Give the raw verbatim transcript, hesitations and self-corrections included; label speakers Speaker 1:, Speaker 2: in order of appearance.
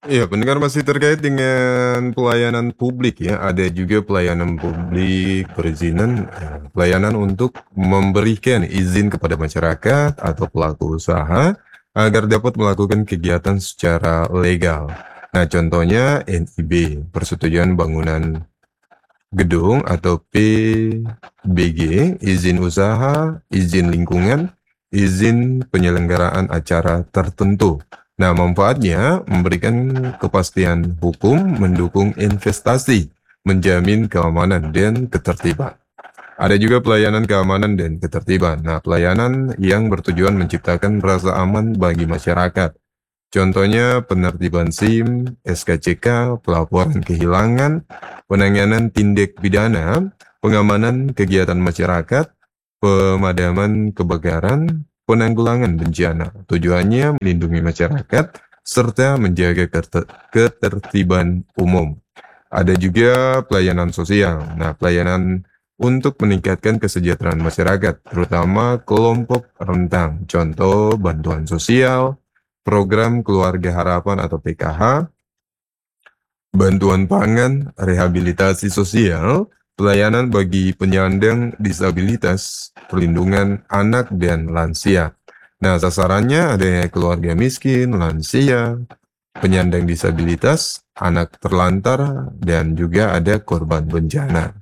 Speaker 1: Iya, pendengar masih terkait dengan pelayanan publik ya, ada juga pelayanan publik perizinan, eee, pelayanan untuk memberikan izin kepada masyarakat atau pelaku usaha agar dapat melakukan kegiatan secara legal. Nah, contohnya N I B, Persetujuan Bangunan Gedung atau P B G, izin usaha, izin lingkungan, izin penyelenggaraan acara tertentu. Nah, manfaatnya memberikan kepastian hukum, mendukung investasi, menjamin keamanan dan ketertiban. Ada juga pelayanan keamanan dan ketertiban. Nah, pelayanan yang bertujuan menciptakan rasa aman bagi masyarakat. Contohnya penertiban SIM, S K C K, pelaporan kehilangan, penanganan tindak pidana, pengamanan kegiatan masyarakat, pemadaman kebakaran, penanggulangan bencana. Tujuannya melindungi masyarakat serta menjaga kete- ketertiban umum. Ada juga pelayanan sosial. Nah, pelayanan untuk meningkatkan kesejahteraan masyarakat, terutama kelompok rentan. Contoh bantuan sosial, program Keluarga Harapan atau P K H, bantuan pangan, rehabilitasi sosial, pelayanan bagi penyandang disabilitas, perlindungan anak dan lansia. Nah, sasarannya ada keluarga miskin, lansia, penyandang disabilitas, anak terlantar, dan juga ada korban bencana.